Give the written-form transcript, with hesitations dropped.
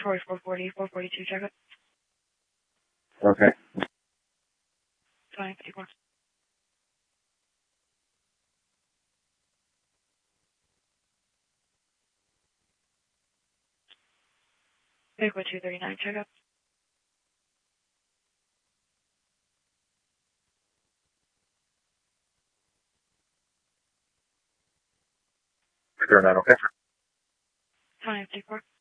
Troy 440, 442, check it. Okay. 2054. Vehicle 239, check up. Turn that okay? 2054.